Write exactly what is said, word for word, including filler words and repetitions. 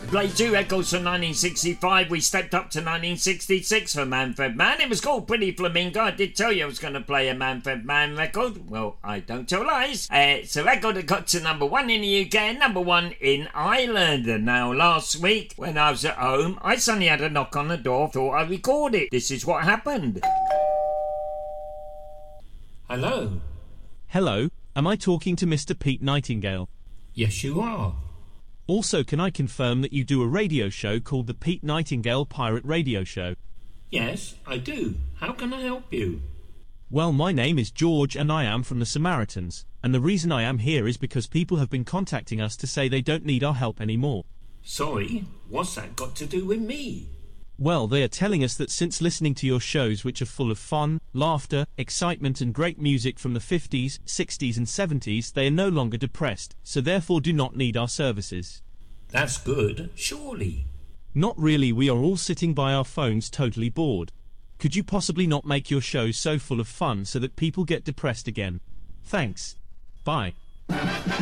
played two records from nineteen sixty-five. We stepped up to nineteen sixty-six for Manfred Mann. It was called Pretty Flamingo. I did tell you I was going to play a Manfred Mann record. Well, I don't tell lies. Uh, it's a record that got to number one in the U K and number one in Ireland. And now, last week, when I was at home, I suddenly had a knock on the door. Thought I'd record it. This is what happened. Hello. Hello, am I talking to Mister Pete Nightingale? Yes, you are. Also, can I confirm that you do a radio show called the Pete Nightingale Pirate Radio Show? Yes, I do. How can I help you? Well, my name is George and I am from the Samaritans, and the reason I am here is because people have been contacting us to say they don't need our help anymore. Sorry, what's that got to do with me? Well, they are telling us that since listening to your shows, which are full of fun, laughter, excitement and great music from the fifties, sixties and seventies, they are no longer depressed, so therefore do not need our services. That's good, surely. Not really, we are all sitting by our phones totally bored. Could you possibly not make your shows so full of fun so that people get depressed again? Thanks. Bye.